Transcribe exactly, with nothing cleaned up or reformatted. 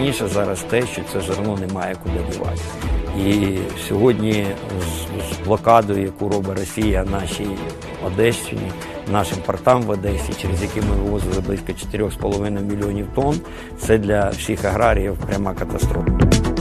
найстрашніше зараз те, що це зерно немає куди дівати. І сьогодні з, з блокадою, яку робить Росія нашій Одещині, нашим портам в Одесі, через які ми вивозили близько чотирьох з половиною мільйонів тонн, це для всіх аграріїв пряма катастрофа.